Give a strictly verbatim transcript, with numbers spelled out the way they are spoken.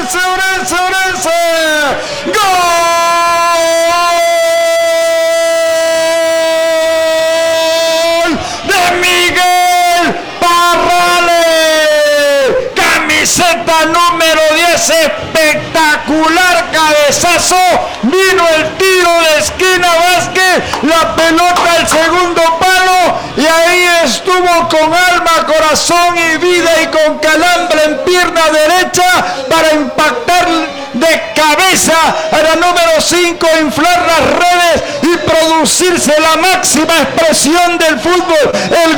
Orense, Orense, Orense. ¡Gol de Miguel Parrales! Camiseta número diez, espectacular cabezazo. Vino el tiro de esquina Vázquez, la pelota al segundo palo y ahí estuvo con alma, corazón y vida y con calambre en pierna derecha para impactar de cabeza a la número cinco, inflar las redes y producirse la máxima expresión del fútbol. El